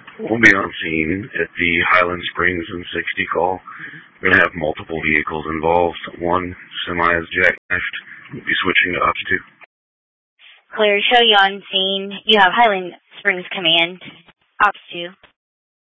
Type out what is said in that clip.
We'll be on scene at the Highland Springs and 60 call. We're going to have multiple vehicles involved. One semi is jackknifed. We'll be switching to Ops 2. Clear. Show you on scene. You have Highland Springs Command. Ops 2.